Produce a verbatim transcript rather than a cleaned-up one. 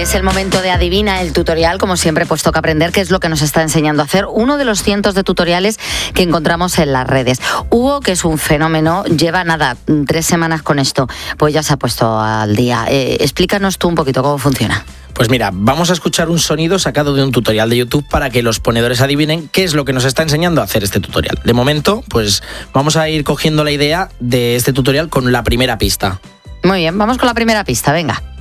Es el momento de Adivina el tutorial. Como siempre, pues toca aprender qué es lo que nos está enseñando a hacer uno de los cientos de tutoriales que encontramos en las redes. Hugo, que es un fenómeno, lleva nada, tres semanas con esto, pues ya se ha puesto al día. Eh, explícanos tú un poquito cómo funciona. Pues mira, vamos a escuchar un sonido sacado de un tutorial de YouTube para que los ponedores adivinen qué es lo que nos está enseñando a hacer este tutorial. De momento, pues vamos a ir cogiendo la idea de este tutorial con la primera pista. Muy bien, vamos con la primera pista, venga.